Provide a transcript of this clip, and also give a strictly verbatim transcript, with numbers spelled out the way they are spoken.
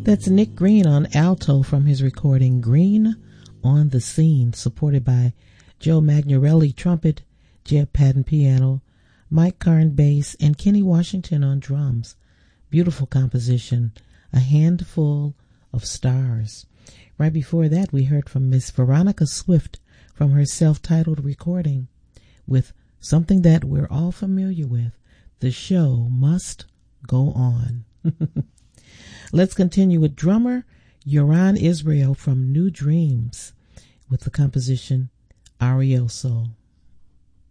That's Nick Green on alto from his recording Green on the Scene, supported by Joe Magnarelli trumpet, Jeb Padden piano, Mike Karn bass, and Kenny Washington on drums. Beautiful composition, A Handful of Stars. Right before that, we heard from Miss Veronica Swift from her self-titled recording with something that we're all familiar with, The Show Must Go On. Let's continue with drummer Yoran Israel from New Dreams with the composition Arioso.